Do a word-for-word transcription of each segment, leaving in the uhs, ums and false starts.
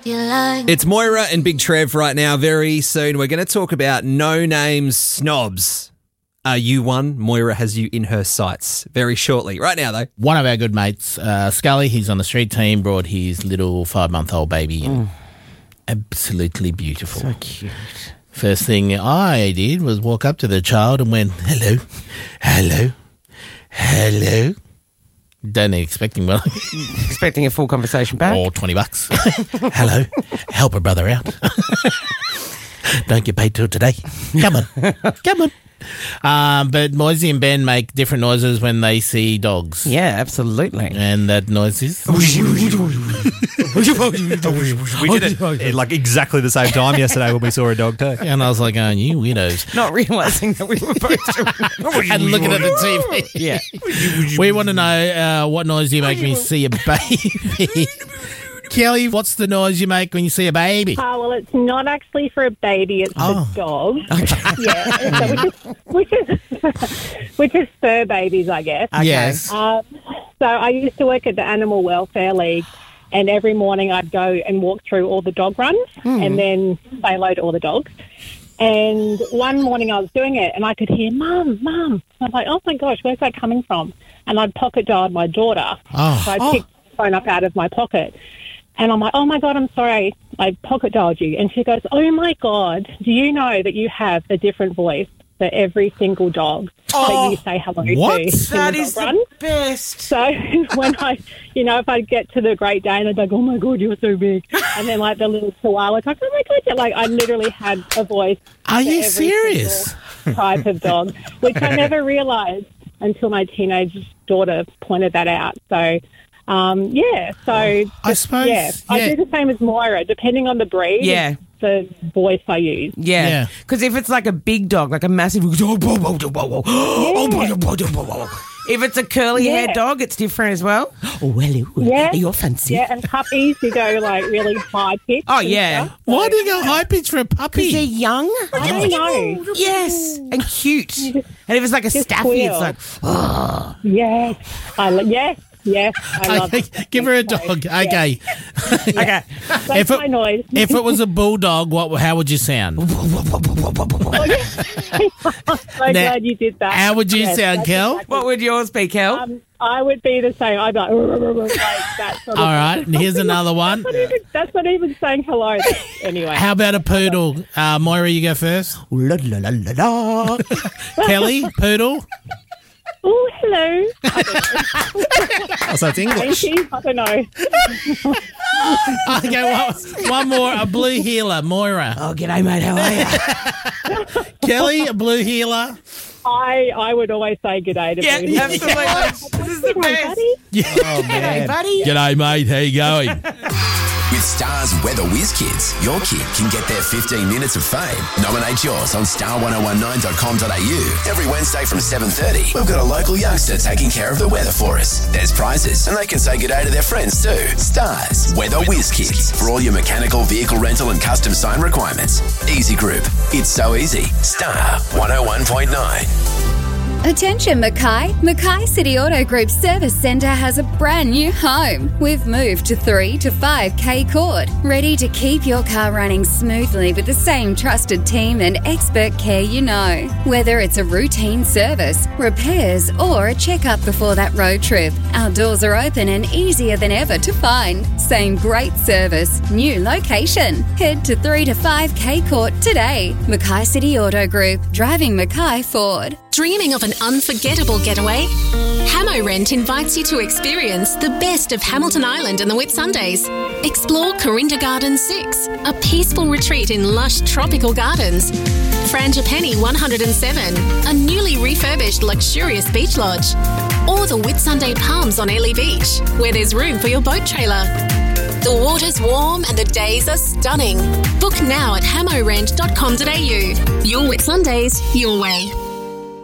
It's Moira and Big Trev right now. Very soon we're going to talk about no-name snobs. Are you one? Moira has you in her sights very shortly. Right now, though. One of our good mates, uh, Scully, he's on the street team, brought his little five-month-old baby in. Mm. Absolutely beautiful. So cute. First thing I did was walk up to the child and went, hello, hello, hello. Don't expecting well. Expecting a full conversation back? Or twenty bucks. Hello, help a brother out. Don't get paid till today. Come on, come on. Um, but Moisey and Ben make different noises when they see dogs. Yeah, absolutely. And that noise is... We did it like exactly the same time yesterday when we saw a dog too. And I was like, oh, you widows. Not realising that we were both and looking at the T V. Yeah. We want to know uh, what noise do you make when you see a baby? Kelly, what's the noise you make when you see a baby? Oh, well, it's not actually for a baby, it's oh. for dogs. Yeah, so which, is, which, is, which is fur babies, I guess. Okay. Yes. Um, so I used to work at the Animal Welfare League, and every morning I'd go and walk through all the dog runs mm. and then say hello to all the dogs. And one morning I was doing it, and I could hear, Mum, Mum. I was like, oh, my gosh, where's that coming from? And I'd pocket dialed my daughter. Oh. So I oh. picked the phone up out of my pocket. And I'm like, oh, my God, I'm sorry, I pocket dialed you. And she goes, oh, my God, do you know that you have a different voice for every single dog oh, that you say hello what? to? That the is the run? best. So when I, you know, if I get to the Great Dane, I'd be like, oh, my God, you're so big. And then, like, the little Chihuahua, like, oh, my God, you're like, I literally had a voice Are for you every serious? type of dog, which I never realised until my teenage daughter pointed that out. So... Um, yeah, so I just, suppose yeah, yeah. I do the same as Moira, depending on the breed. Yeah. The voice I use. Yeah, because yeah. if it's like a big dog, like a massive, if it's a curly haired yeah. dog, it's different as well. Oh, well, yeah, you're fancy. Yeah, and puppies, you go like really high pitch. Oh yeah, stuff, so. Why do you go yeah. high pitch for a puppy? Because they're young. I don't know. Yes, and cute. Just, and if it's like a staffy, squeal. it's like oh. Yes, I lo- yes. Yes, I love okay, it. give her a dog. Yeah. Okay. Okay. That's if it, my noise. If it was a bulldog, what? How would you sound? I'm so now, glad you did that. How would you yes, sound, Kel? Exactly. What would yours be, Kel? Um, I would be the same. I'd be like, like that sort of all right, and here's another one. That's not even, that's not even saying hello. Anyway. How about a poodle? Uh, Moira, you go first. La, la, la, la, la. Kelly, poodle. Oh, hello. Oh, so it's English. Thank you. I don't know. Okay, one, one more. A blue heeler, Moira. Oh, g'day, mate. How are you? Kelly, a blue heeler. I I would always say good day to yeah, people. absolutely. This is the best. Yeah. Oh, man. G'day, buddy. G'day, mate. How you going? With Star's Weather Whiz Kids, your kid can get their fifteen minutes of fame. Nominate yours on star ten nineteen dot com dot a u. Every Wednesday from seven thirty, we've got a local youngster taking care of the weather for us. There's prizes, and they can say good day to their friends too. Star's Weather Whiz Kids, for all your mechanical, vehicle rental and custom sign requirements. Easy Group. It's so easy. Star one oh one point nine. Attention Mackay, Mackay City Auto Group Service Centre has a brand new home. We've moved to three to five K Court, ready to keep your car running smoothly with the same trusted team and expert care you know. Whether it's a routine service, repairs or a checkup before that road trip, our doors are open and easier than ever to find. Same great service, new location. Head to three to five K Court today. Mackay City Auto Group, driving Mackay Ford. Dreaming of an unforgettable getaway? Hamo Rent invites you to experience the best of Hamilton Island and the Whitsundays. Explore Corinda Gardens six, a peaceful retreat in lush tropical gardens. Frangipani one oh seven, a newly refurbished luxurious beach lodge. Or the Whitsunday Palms on Airlie Beach, where there's room for your boat trailer. The water's warm and the days are stunning. Book now at hamo rent dot com dot a u. Your Whitsundays, your way.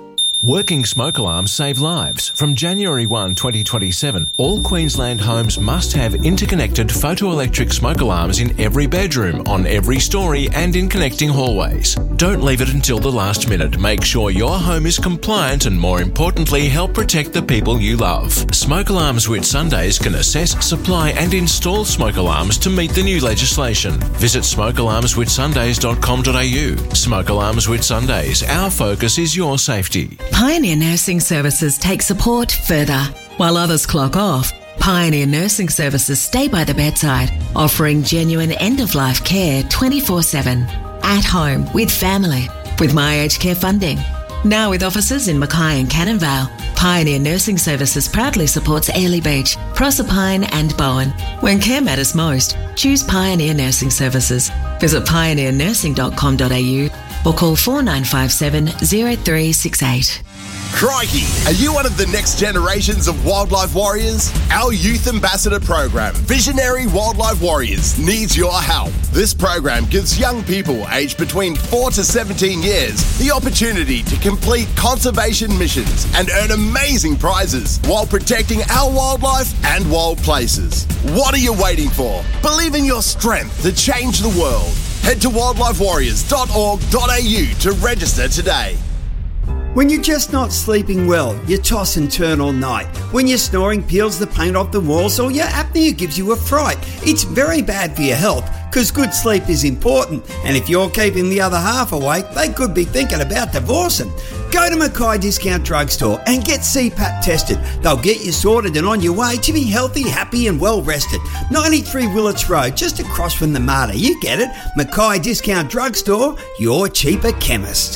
Working smoke alarms save lives. From January first, twenty twenty-seven, all Queensland homes must have interconnected photoelectric smoke alarms in every bedroom, on every story and in connecting hallways. Don't leave it until the last minute. Make sure your home is compliant and, more importantly, help protect the people you love. Smoke Alarms Whitsundays can assess, supply and install smoke alarms to meet the new legislation. Visit smoke alarms whitsundays dot com dot a u. Smoke Alarms Whitsundays. Our focus is your safety. Pioneer Nursing Services take support further. While others clock off, Pioneer Nursing Services stay by the bedside, offering genuine end-of-life care twenty-four seven. At home, with family, with My Aged Care funding. Now with offices in Mackay and Cannon Vale, Pioneer Nursing Services proudly supports Airlie Beach, Proserpine and Bowen. When care matters most, choose Pioneer Nursing Services. Visit pioneer nursing dot com dot a u or call four nine five seven, zero three six eight. Crikey! Are you one of the next generations of wildlife warriors? Our youth ambassador program, Visionary Wildlife Warriors, needs your help. This program gives young people aged between four to seventeen years the opportunity to complete conservation missions and earn amazing prizes while protecting our wildlife and wild places. What are you waiting for? Believe in your strength to change the world. Head to wildlife warriors dot org dot a u to register today. When you're just not sleeping well, you toss and turn all night. When your snoring peels the paint off the walls or your apnea gives you a fright, it's very bad for your health because good sleep is important. And if you're keeping the other half awake, they could be thinking about divorcing. Go to Mackay Discount Drugstore and get C PAP tested. They'll get you sorted and on your way to be healthy, happy and well rested. ninety-three Willits Road, just across from the Mater. You get it. Mackay Discount Drugstore, your cheaper chemist.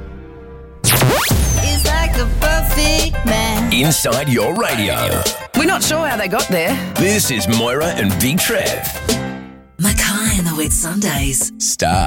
It's like a perfect man. Inside your radio. We're not sure how they got there. This is Moira and Big Trev. Mackay and the Whitsundays. Star.